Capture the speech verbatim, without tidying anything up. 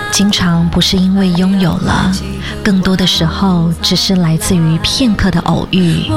经常不是因为拥有了，更多的时候只是来自于片刻的偶遇。